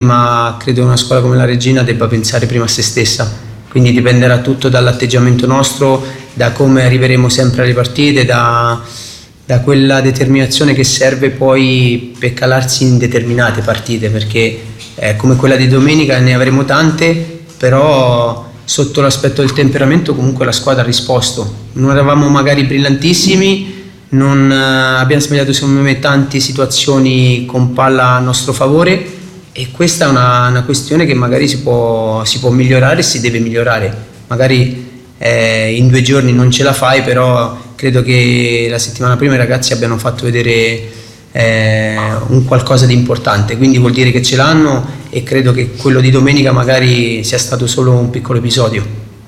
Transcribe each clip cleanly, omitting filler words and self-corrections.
ma credo che una squadra come la Regina debba pensare prima a se stessa, quindi dipenderà tutto dall'atteggiamento nostro, da come arriveremo sempre alle partite, da quella determinazione che serve poi per calarsi in determinate partite, perché come quella di domenica ne avremo tante, però sotto l'aspetto del temperamento comunque la squadra ha risposto. Non eravamo magari brillantissimi, non abbiamo sbagliato secondo me tante situazioni con palla a nostro favore, e questa è una questione che magari si può migliorare e si deve migliorare. Magari in 2 giorni non ce la fai, però credo che la settimana prima i ragazzi abbiano fatto vedere un qualcosa di importante, quindi vuol dire che ce l'hanno, e credo che quello di domenica magari sia stato solo un piccolo episodio.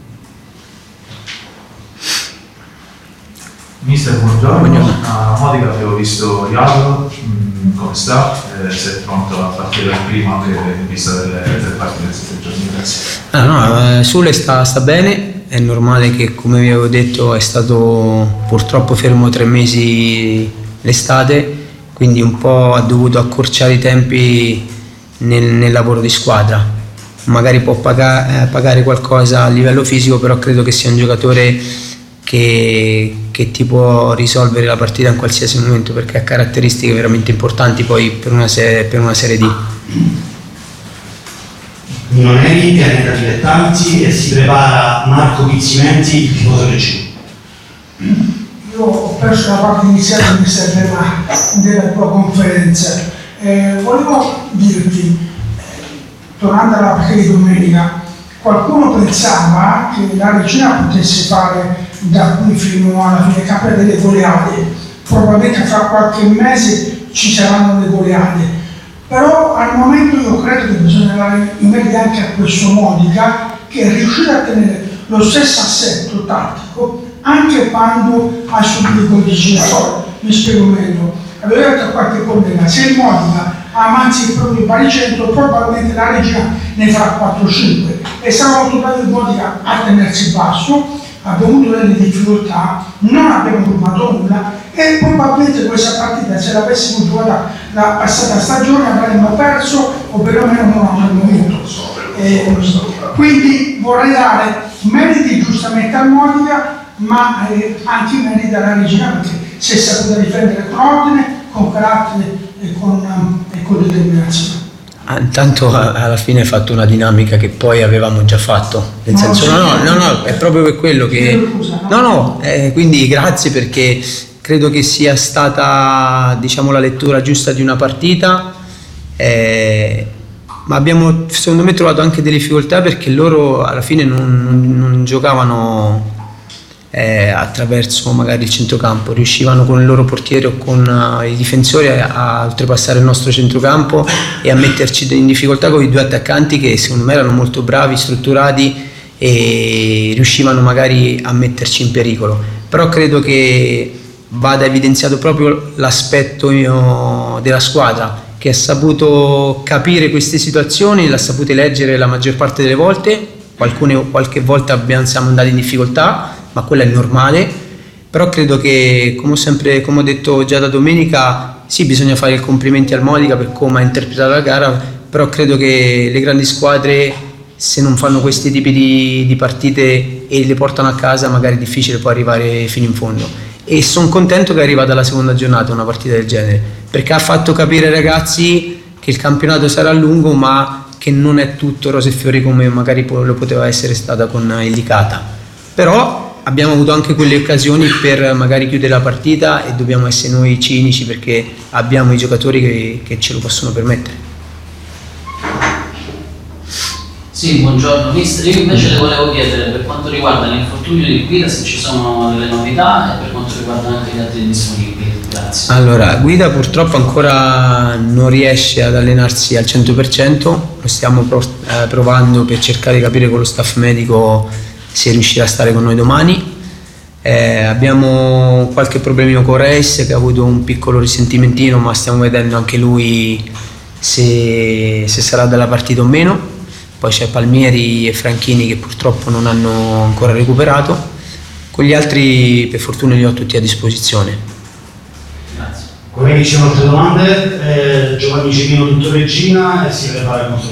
Mister, buongiorno. A Modica avevo visto Iago, come sta? Se è pronto a partire dal primo anche in vista delle 3 partite del 7 giorni? Grazie. Sule sta bene, è normale che, come vi avevo detto, è stato purtroppo fermo 3 mesi l'estate, quindi un po' ha dovuto accorciare i tempi nel lavoro di squadra. Magari può pagare qualcosa a livello fisico, però credo che sia un giocatore che ti può risolvere la partita in qualsiasi momento, perché ha caratteristiche veramente importanti poi per una serie D. Non è in pianeta dilettanti e si prepara Marco Pizzimenti, il tifoso Regina. Io ho perso la parte iniziale della tua conferenza. Volevo dirti, tornando alla partita di domenica, qualcuno pensava che la Regina potesse fare da qui fino alla fine capre delle goleade. Probabilmente fra qualche mese ci saranno le goleade, però al momento io credo che bisogna dare in merito anche a questo Modica, che è riuscito a tenere lo stesso assetto tattico anche quando ha subito i gol di Ginevra. Mi spiego meglio. Avevo detto a qualche collega, se il Modica avanzi il proprio baricentro, probabilmente la Regina ne farà 4-5, e sarà molto bravo il Modica a tenersi basso. Abbiamo avuto delle difficoltà, non abbiamo rubato nulla, e probabilmente questa partita, se l'avessimo giocata la passata stagione, avremmo perso o perlomeno non avremmo vinto. Quindi vorrei dare meriti giustamente al Modica, ma anche meriti alla Regina, perché si è saputa difendere con ordine, con carattere e con determinazione. Intanto alla fine hai fatto una dinamica che poi avevamo già fatto, nel senso no, è proprio per quello che quindi grazie, perché credo che sia stata, diciamo, la lettura giusta di una partita, ma abbiamo secondo me trovato anche delle difficoltà, perché loro alla fine non giocavano attraverso magari il centrocampo, riuscivano con il loro portiere o con i difensori a oltrepassare il nostro centrocampo e a metterci in difficoltà con i 2 attaccanti, che secondo me erano molto bravi, strutturati, e riuscivano magari a metterci in pericolo. Però credo che vada evidenziato proprio l'aspetto della squadra, che ha saputo capire queste situazioni, l'ha sapute leggere la maggior parte delle volte. Qualche volta siamo andati in difficoltà, ma quello è normale. Però credo che, come ho detto già da domenica, sì, bisogna fare i complimenti al Modica per come ha interpretato la gara, però credo che le grandi squadre, se non fanno questi tipi di partite e le portano a casa, magari è difficile poi arrivare fino in fondo. E sono contento che è arrivata la seconda giornata una partita del genere, perché ha fatto capire ai ragazzi che il campionato sarà lungo, ma che non è tutto rose e fiori come magari lo poteva essere stata con il Licata. Però abbiamo avuto anche quelle occasioni per magari chiudere la partita, e dobbiamo essere noi cinici, perché abbiamo i giocatori che ce lo possono permettere. Sì, buongiorno mister, io invece le volevo chiedere per quanto riguarda l'infortunio di Guida se ci sono delle novità, e per quanto riguarda anche gli altri disponibili. Grazie. Allora, Guida purtroppo ancora non riesce ad allenarsi al 100%, lo stiamo provando per cercare di capire con lo staff medico se riuscirà a stare con noi domani. Abbiamo qualche problemino con Reis, che ha avuto un piccolo risentimentino, ma stiamo vedendo anche lui se sarà dalla partita o meno. Poi c'è Palmieri e Franchini che purtroppo non hanno ancora recuperato. Con gli altri per fortuna li ho tutti a disposizione. Grazie. Colleghi, ci sono altre domande? Giovanni Cimino, tutto Regina, e si prepara il nostro